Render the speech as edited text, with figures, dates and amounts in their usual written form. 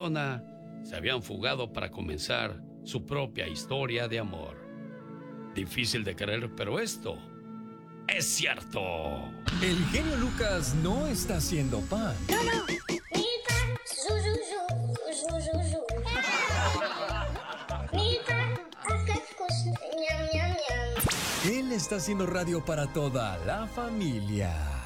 persona se habían fugado para comenzar su propia historia de amor. Difícil de creer, pero esto es cierto. El genio Lucas no está haciendo pan. No. Milka, Milka, qué вкусно. Ñam, ñam, ñam. Él está haciendo radio para toda la familia.